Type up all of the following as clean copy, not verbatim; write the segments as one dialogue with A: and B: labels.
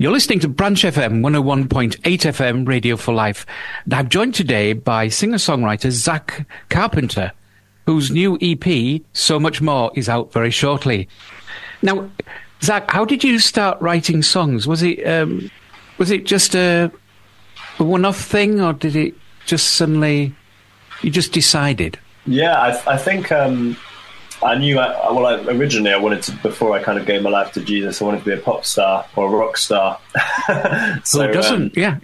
A: You're listening to Branch FM 101.8 FM Radio for Life. And I'm joined today by singer-songwriter Zach Carpenter, whose new EP, So Much More, is out very shortly. Now, Zach, how did you start writing songs? Was it just a one-off thing, or did it just suddenly, you just decided?
B: Yeah, I think I knew, originally I wanted to, before I kind of gave my life to Jesus, I wanted to be a pop star or a rock star.
A: So, who doesn't? Yeah.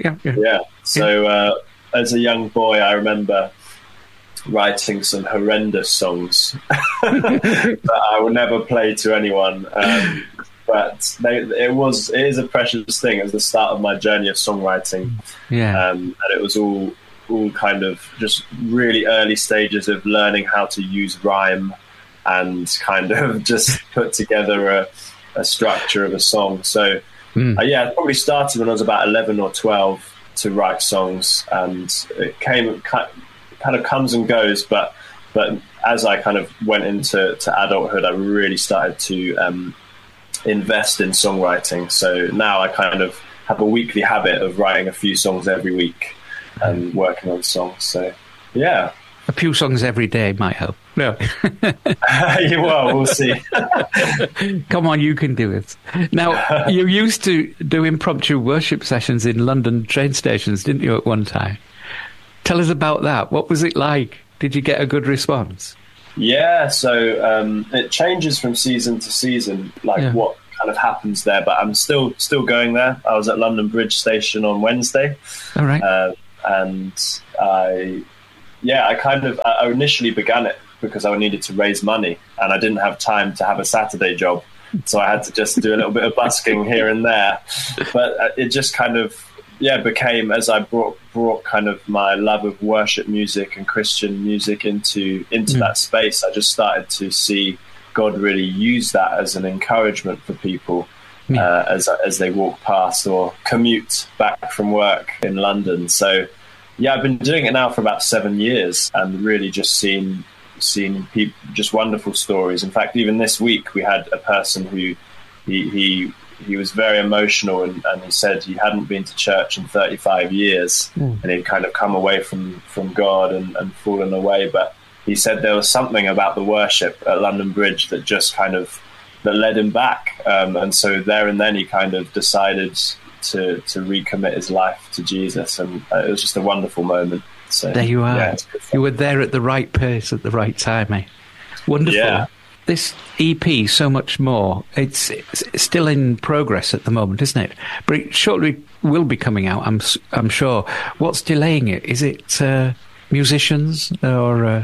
B: So as a young boy, I remember writing some horrendous songs that I would never play to anyone. But it is a precious thing. It was the start of my journey of songwriting.
A: Yeah.
B: And it was all kind of just really early stages of learning how to use rhyme and kind of just put together a structure of a song. So, I probably started when I was about 11 or 12 to write songs, and it kind of comes and goes. But as I kind of went into adulthood, I really started to invest in songwriting. So now I kind of have a weekly habit of writing a few songs every week and working on songs. So, yeah.
A: A few songs every day might help. No.
B: Well, we'll see.
A: Come on, you can do it. Now, you used to do impromptu worship sessions in London train stations, didn't you, at one time? Tell us about that. What was it like? Did you get a good response?
B: Yeah, so it changes from season to season, what kind of happens there. But I'm still going there. I was at London Bridge Station on Wednesday.
A: All right.
B: And I initially began it because I needed to raise money, and I didn't have time to have a Saturday job. So I had to just do a little bit of busking here and there. But it just kind of, became, as I brought kind of my love of worship music and Christian music into that space, I just started to see God really use that as an encouragement for people as they walk past or commute back from work in London. So, I've been doing it now for about 7 years, and really just seen people, just wonderful stories. In fact, even this week we had a person who he was very emotional, and he said he hadn't been to church in 35 years, and he'd kind of come away from God and fallen away. But he said there was something about the worship at London Bridge that just kind of that led him back, and so there and then he kind of decided to recommit his life to Jesus, and it was just a wonderful moment. So
A: there you are. Yeah, you were there at the right place at the right time, eh? Wonderful.
B: Yeah.
A: This EP, So Much More, it's still in progress at the moment, isn't it? But it shortly will be coming out, I'm sure. What's delaying it? Is it musicians or?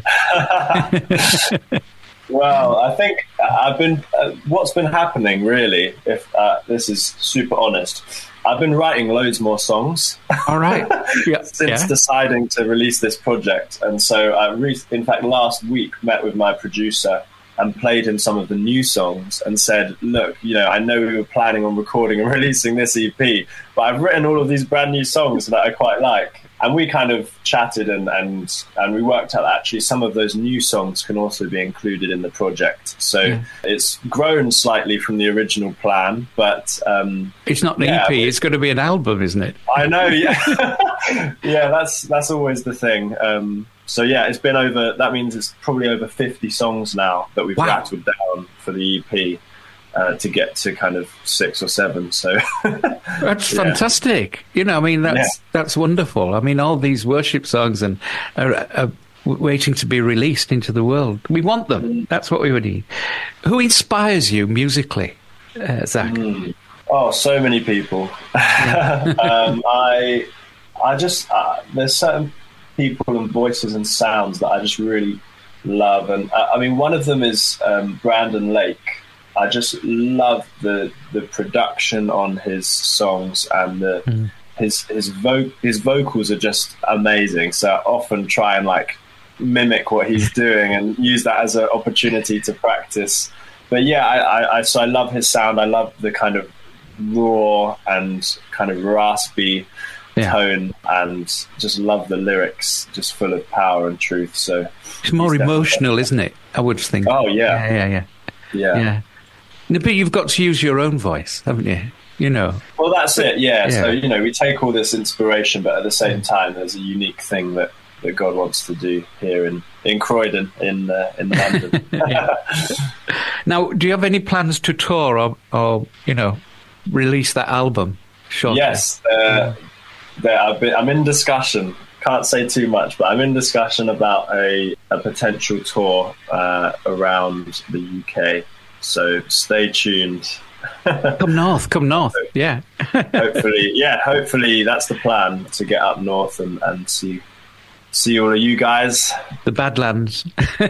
B: Well, I think what's been happening really, if this is super honest, I've been writing loads more songs.
A: All right. Yeah.
B: Since deciding to release this project. And so I in fact, last week met with my producer and played him some of the new songs and said, look, I know we were planning on recording and releasing this EP, but I've written all of these brand new songs that I quite like. And we kind of chatted and we worked out that actually some of those new songs can also be included in the project. So it's grown slightly from the original plan, but
A: it's not an EP. It's going to be an album, isn't it?
B: I know. Yeah, that's always the thing. So it's been over. That means it's probably over 50 songs now that we've rattled down for the EP. To get to kind of 6 or 7, so
A: that's fantastic. That's wonderful. I mean, all these worship songs and are waiting to be released into the world. We want them. That's what we would need. Who inspires you musically, Zach?
B: Oh, so many people. I just there's certain people and voices and sounds that I just really love, and I mean, one of them is Brandon Lake. I just love the production on his songs, and his vocals are just amazing. So I often try and mimic what he's doing and use that as an opportunity to practice. But so I love his sound. I love the kind of raw and kind of raspy tone, and just love the lyrics, just full of power and truth. So
A: it's more emotional, isn't it? I would think.
B: Oh yeah.
A: Yeah. No, but you've got to use your own voice, haven't you? you know.
B: Well, that's it, yeah.
A: Yeah.
B: So, you know, we take all this inspiration, but at the same time, there's a unique thing that God wants to do here in Croydon, in London.
A: Now, do you have any plans to tour or you know, release that album shortly?
B: Yes, I'm in discussion. Can't say too much, but I'm in discussion about a potential tour around the UK. So stay tuned.
A: Come north. Yeah.
B: hopefully that's the plan, to get up north and see all of you guys.
A: The Badlands.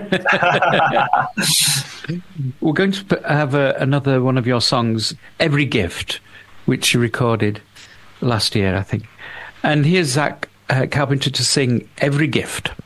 A: We're going to have another one of your songs, Every Gift, which you recorded last year, I think. And here's Zach Carpenter to sing Every Gift.